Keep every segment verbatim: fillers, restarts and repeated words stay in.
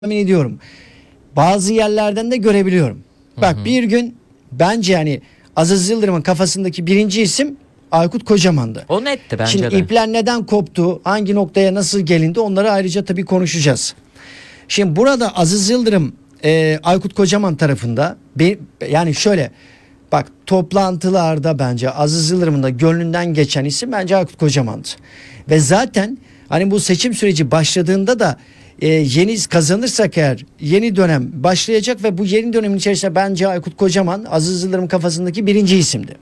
tahmin ediyorum. Bazı yerlerden de görebiliyorum. Bak, hı hı. Bir gün bence yani Aziz Yıldırım'ın kafasındaki birinci isim Aykut Kocaman'dı. O netti bence Şimdi de. ipler neden koptu, hangi noktaya nasıl gelindi, onları ayrıca tabii konuşacağız. Şimdi burada Aziz Yıldırım e, Aykut Kocaman tarafında bir, yani şöyle bak, toplantılarda bence Aziz Yıldırım'ın da gönlünden geçen isim bence Aykut Kocaman'dı. Ve zaten hani bu seçim süreci başladığında da e, yeni kazanırsak eğer yeni dönem başlayacak ve bu yeni dönemin içerisinde bence Aykut Kocaman Aziz Yıldırım kafasındaki birinci isimdi.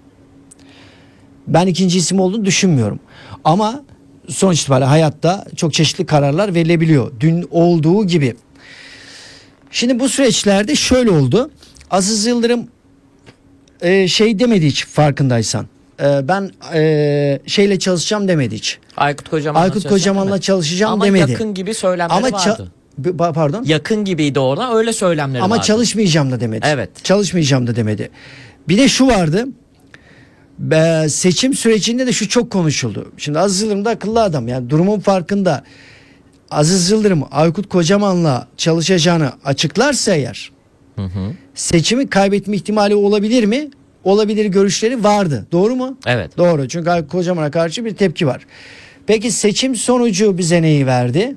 Ben ikinci isim olduğunu düşünmüyorum. Ama sonuç itibariyle hayatta çok çeşitli kararlar verilebiliyor. Dün olduğu gibi. Şimdi bu süreçlerde şöyle oldu. Aziz Yıldırım e, şey demedi hiç, farkındaysan. E, ben e, şeyle çalışacağım demedi hiç. Aykut Kocaman'la Aykut Kocaman'la çalışacağım ama demedi. Ama yakın gibi söylemleri ama vardı. Pardon. Yakın gibiydi orada, öyle söylemleri ama vardı. Ama çalışmayacağım da demedi. Evet. Çalışmayacağım da demedi. Bir de şu vardı. Be, seçim sürecinde de şu çok konuşuldu. Şimdi Aziz Yıldırım da akıllı adam, yani durumun farkında. Aziz Yıldırım Aykut Kocaman'la çalışacağını açıklarsa eğer, hı hı. seçimi kaybetme ihtimali olabilir mi? Olabilir görüşleri vardı. Doğru mu? Evet. Doğru. Çünkü Aykut Kocaman'a karşı bir tepki var. Peki seçim sonucu bize neyi verdi?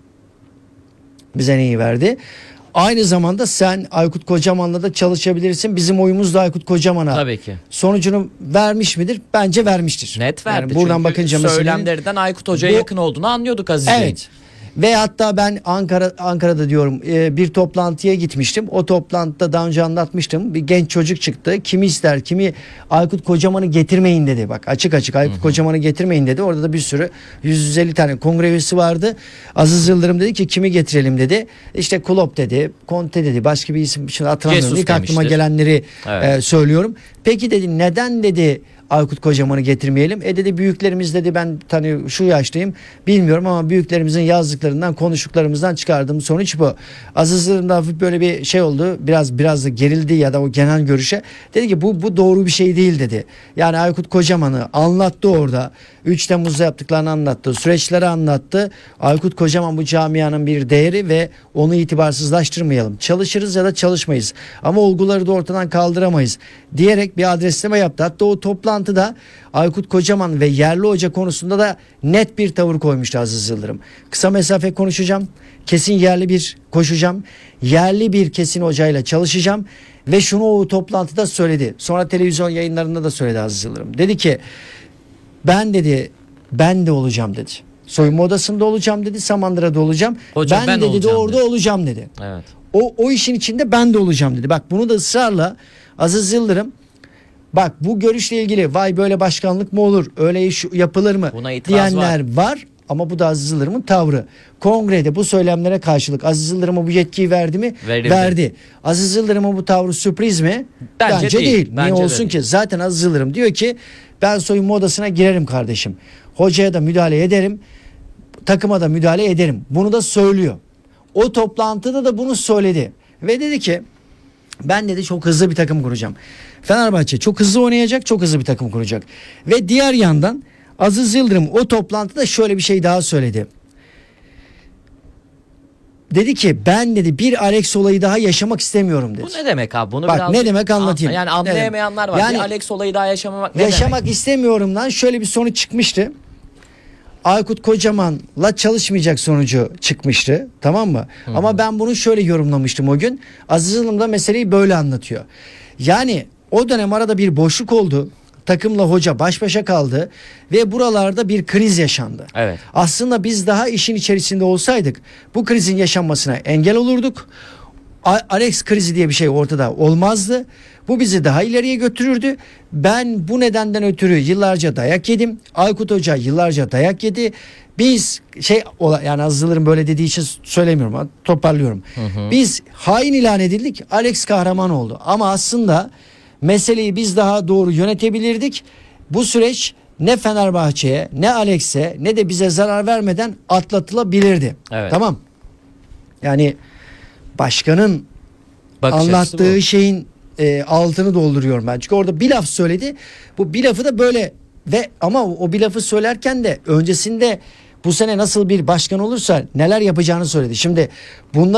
Bize neyi verdi? Aynı zamanda sen Aykut Kocaman'la da çalışabilirsin. Bizim oyumuz da Aykut Kocaman'a. Tabii ki. Sonucunu vermiş midir? Bence vermiştir. Net verdi. Yani buradan çünkü bakınca söylemlerden Aykut Hoca'ya bu, yakın olduğunu anlıyorduk Aziz evet. Bey'in. Ve hatta ben Ankara Ankara'da diyorum bir toplantıya gitmiştim. O toplantıda daha önce anlatmıştım. Bir genç çocuk çıktı. Kimi ister, kimi Aykut Kocaman'ı getirmeyin dedi. Bak, açık açık Aykut Kocaman'ı getirmeyin dedi. Orada da bir sürü yüz yüz elli tane kongre üyesi vardı. Aziz Yıldırım dedi ki kimi getirelim dedi. İşte Kulop dedi, Conte dedi, başka bir isim şimdi hatırlamıyorum. İlk aklıma gelenleri evet. e, söylüyorum. Peki dedi, neden dedi Aykut Kocaman'ı getirmeyelim? E dedi, büyüklerimiz dedi, ben hani şu yaştayım bilmiyorum ama büyüklerimizin yazdıklarından, konuştuklarımızdan çıkardığım sonuç bu. Aziz Yıldırım da hafif böyle bir şey oldu. Biraz biraz da gerildi ya da o genel görüşe. Dedi ki bu bu doğru bir şey değil dedi. Yani Aykut Kocaman'ı anlattı orada. üç Temmuz'da yaptıklarını anlattı. Süreçleri anlattı. Aykut Kocaman bu camianın bir değeri ve onu itibarsızlaştırmayalım. Çalışırız ya da çalışmayız. Ama olguları da ortadan kaldıramayız diyerek bir adresleme yaptı. Hatta o toplantıda Aykut Kocaman ve yerli hoca konusunda da net bir tavır koymuştu Aziz Yıldırım. Kısa mesafe konuşacağım. Kesin yerli bir koşacağım. Yerli bir kesin hocayla çalışacağım. Ve şunu o toplantıda söyledi. Sonra televizyon yayınlarında da söyledi Aziz Yıldırım. Dedi ki ben dedi ben de olacağım dedi. Soyunma odasında olacağım dedi. Samandıra'da olacağım. Hocam, ben, ben dedi de orada dedi. olacağım dedi. Evet. O, o işin içinde ben de olacağım dedi. Bak, bunu da ısrarla Aziz Yıldırım, bak bu görüşle ilgili vay böyle başkanlık mı olur, öyle iş yapılır mı diyenler var. var. Ama bu da Aziz Yıldırım'ın tavrı. Kongrede bu söylemlere karşılık Aziz Yıldırım'a bu yetkiyi verdi mi? Verildi. Verdi. Aziz Yıldırım'ın bu tavrı sürpriz mi? Bence, Bence değil. değil. Niye Bence olsun değil. ki? Zaten Aziz Yıldırım diyor ki ben soyunma odasına girerim kardeşim. Hocaya da müdahale ederim. Takıma da müdahale ederim. Bunu da söylüyor. O toplantıda da bunu söyledi. Ve dedi ki ben dedi çok hızlı bir takım kuracağım. Fenerbahçe çok hızlı oynayacak, çok hızlı bir takım kuracak. Ve diğer yandan Aziz Yıldırım o toplantıda şöyle bir şey daha söyledi. Dedi ki ben dedi bir Alex olayı daha yaşamak istemiyorum dedi. Bu ne demek abi? Bunu Bak biraz ne demek anlatayım. Yani anlayamayanlar var. Yani, bir Alex olayı daha yaşamamak ne yaşamak demek? istemiyorumdan şöyle bir sonuç çıkmıştı. Aykut Kocaman'la çalışmayacak sonucu çıkmıştı. Tamam mı? Hı hı. Ama ben bunu şöyle yorumlamıştım o gün. Aziz Yıldırım da meseleyi böyle anlatıyor. Yani o dönem arada bir boşluk oldu. Takımla hoca baş başa kaldı ve buralarda bir kriz yaşandı. Evet. Aslında biz daha işin içerisinde olsaydık bu krizin yaşanmasına engel olurduk. Alex krizi diye bir şey ortada olmazdı. Bu bizi daha ileriye götürürdü. Ben bu nedenden ötürü yıllarca dayak yedim. Aykut Hoca yıllarca dayak yedi. Biz şey yani Aziz Yıldırım böyle dediği için söylemiyorum ama toparlıyorum. Hı hı. Biz hain ilan edildik. Alex kahraman oldu. Ama aslında meseleyi biz daha doğru yönetebilirdik. Bu süreç ne Fenerbahçe'ye, ne Alex'e, ne de bize zarar vermeden atlatılabilirdi. Evet. Tamam. Yani başkanın Bakış anlattığı şeyin e, altını dolduruyorum ben. Çünkü orada bir laf söyledi. Bu bir lafı da böyle ve ama o bir lafı söylerken de öncesinde bu sene nasıl bir başkan olursa neler yapacağını söyledi. Şimdi bunlar